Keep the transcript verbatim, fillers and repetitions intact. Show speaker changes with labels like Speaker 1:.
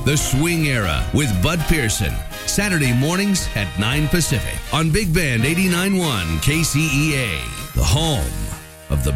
Speaker 1: The Swing Era with Bud Pearson. Saturday mornings at nine Pacific on Big Band eighty-nine point one K C E A, the home of the